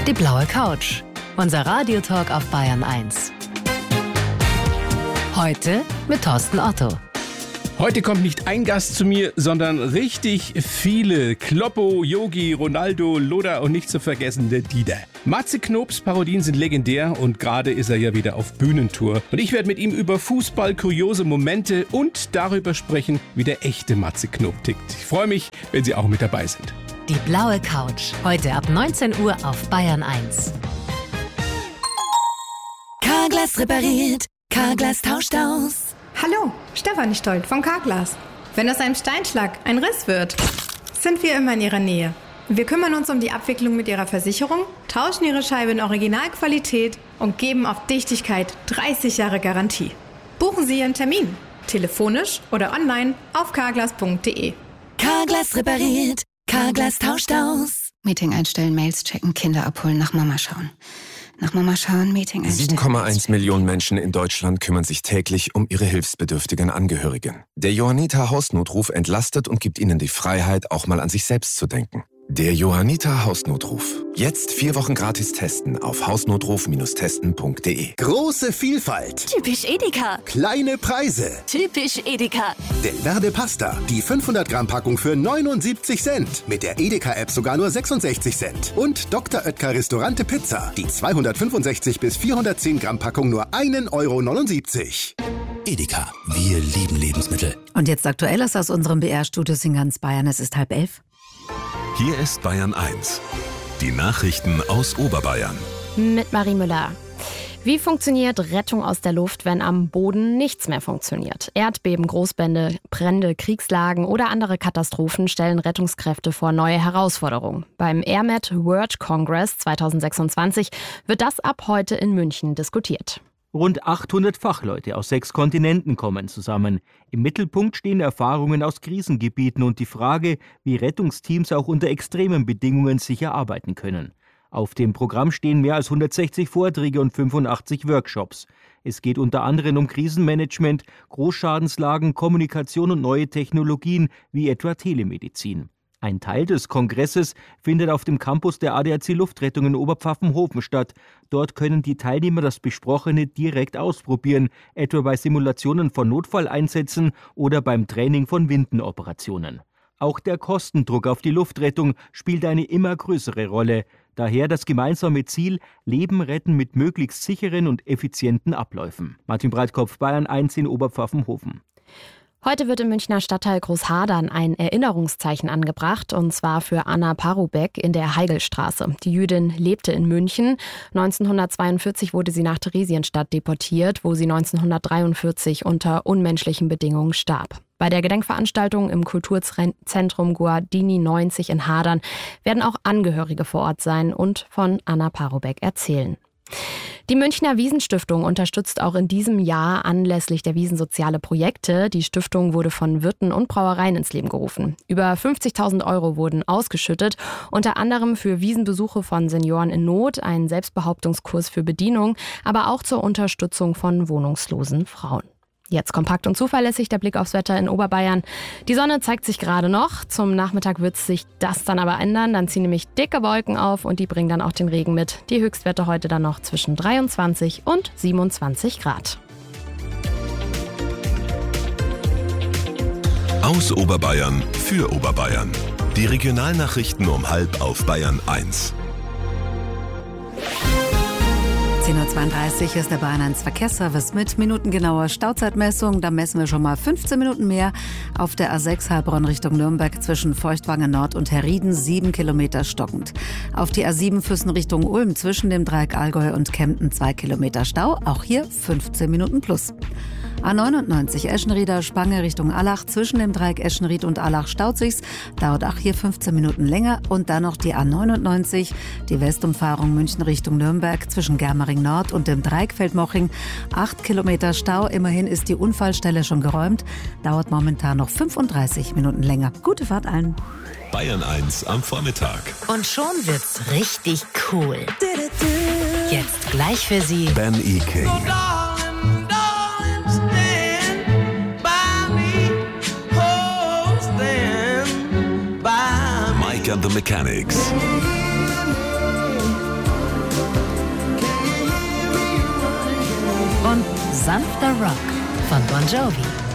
Die blaue Couch. Unser Radiotalk auf Bayern 1. Heute mit Thorsten Otto. Heute kommt nicht ein Gast zu mir, sondern richtig viele. Kloppo, Yogi, Ronaldo, Loda und nicht zu vergessen der Dieter. Matze Knobs Parodien sind legendär und gerade ist er ja wieder auf Bühnentour. Und ich werde mit ihm über Fußball, kuriose Momente und darüber sprechen, wie der echte Matze Knob tickt. Ich freue mich, wenn Sie auch mit dabei sind. Die blaue Couch. Heute ab 19 Uhr auf Bayern 1. Carglass repariert. Carglass tauscht aus. Hallo, Stefanie Stolt von Carglass. Wenn aus einem Steinschlag ein Riss wird, sind wir immer in Ihrer Nähe. Wir kümmern uns um die Abwicklung mit Ihrer Versicherung, tauschen Ihre Scheibe in Originalqualität und geben auf Dichtigkeit 30 Jahre Garantie. Buchen Sie Ihren Termin, telefonisch oder online auf carglass.de. Carglass repariert. Carglass tauscht aus. Meeting einstellen, Mails checken, Kinder abholen, nach Mama schauen. Nach Mama schauen, Meeting einstellen. 7,1 Millionen Menschen in Deutschland kümmern sich täglich um ihre hilfsbedürftigen Angehörigen. Der Johanniter Hausnotruf entlastet und gibt ihnen die Freiheit, auch mal an sich selbst zu denken. Der Johanniter Hausnotruf. Jetzt 4 Wochen gratis testen auf hausnotruf-testen.de. Große Vielfalt. Typisch Edeka. Kleine Preise. Typisch Edeka. Del Verde Pasta. Die 500 Gramm Packung für 79 Cent. Mit der Edeka-App sogar nur 66 Cent. Und Dr. Oetker Restaurante Pizza. Die 265 bis 410 Gramm Packung nur 1,79 €. Edeka. Wir lieben Lebensmittel. Und jetzt Aktuelles aus unserem BR-Studio in ganz Bayern. Es ist 10:30. Hier ist Bayern 1. Die Nachrichten aus Oberbayern. Mit Marie Müller. Wie funktioniert Rettung aus der Luft, wenn am Boden nichts mehr funktioniert? Erdbeben, Großbrände, Brände, Kriegslagen oder andere Katastrophen stellen Rettungskräfte vor neue Herausforderungen. Beim AirMed World Congress 2026 wird das ab heute in München diskutiert. Rund 800 Fachleute aus 6 Kontinenten kommen zusammen. Im Mittelpunkt stehen Erfahrungen aus Krisengebieten und die Frage, wie Rettungsteams auch unter extremen Bedingungen sicher arbeiten können. Auf dem Programm stehen mehr als 160 Vorträge und 85 Workshops. Es geht unter anderem um Krisenmanagement, Großschadenslagen, Kommunikation und neue Technologien wie etwa Telemedizin. Ein Teil des Kongresses findet auf dem Campus der ADAC Luftrettung in Oberpfaffenhofen statt. Dort können die Teilnehmer das Besprochene direkt ausprobieren, etwa bei Simulationen von Notfalleinsätzen oder beim Training von Windenoperationen. Auch der Kostendruck auf die Luftrettung spielt eine immer größere Rolle. Daher das gemeinsame Ziel, Leben retten mit möglichst sicheren und effizienten Abläufen. Martin Breitkopf, Bayern 1 in Oberpfaffenhofen. Heute wird im Münchner Stadtteil Großhadern ein Erinnerungszeichen angebracht, und zwar für Anna Parubek in der Heigelstraße. Die Jüdin lebte in München. 1942 wurde sie nach Theresienstadt deportiert, wo sie 1943 unter unmenschlichen Bedingungen starb. Bei der Gedenkveranstaltung im Kulturzentrum Guardini 90 in Hadern werden auch Angehörige vor Ort sein und von Anna Parubek erzählen. Die Münchner Wiesenstiftung unterstützt auch in diesem Jahr anlässlich der Wiesn soziale Projekte. Die Stiftung wurde von Wirten und Brauereien ins Leben gerufen. Über 50.000 € wurden ausgeschüttet, unter anderem für Wiesenbesuche von Senioren in Not, einen Selbstbehauptungskurs für Bedienung, aber auch zur Unterstützung von wohnungslosen Frauen. Jetzt kompakt und zuverlässig der Blick aufs Wetter in Oberbayern. Die Sonne zeigt sich gerade noch. Zum Nachmittag wird sich das dann aber ändern. Dann ziehen nämlich dicke Wolken auf und die bringen dann auch den Regen mit. Die Höchstwerte heute dann noch zwischen 23 und 27 Grad. Aus Oberbayern für Oberbayern. Die Regionalnachrichten um 12:30 auf Bayern 1. 10:32 Uhr ist der Bayern 1 Verkehrsservice mit minutengenauer Stauzeitmessung. Da messen wir schon mal 15 Minuten mehr. Auf der A6 Heilbronn Richtung Nürnberg zwischen Feuchtwangen Nord und Herrieden 7 Kilometer stockend. Auf die A7 Füssen Richtung Ulm zwischen dem Dreieck Allgäu und Kempten 2 Kilometer Stau. Auch hier 15 Minuten plus. A99 Eschenrieder Spange Richtung Allach zwischen dem Dreieck Eschenried und Allach staut sich's. Dauert auch hier 15 Minuten länger. Und dann noch die A99, die Westumfahrung München Richtung Nürnberg zwischen Germering Nord und dem Dreieck Feldmoching. 8 Kilometer Stau. Immerhin ist die Unfallstelle schon geräumt. Dauert momentan noch 35 Minuten länger. Gute Fahrt allen. Bayern 1 am Vormittag. Und schon wird's richtig cool. Jetzt gleich für Sie Ben E. King. Mike and the Mechanics. Sanfter Rock von Bon Jovi.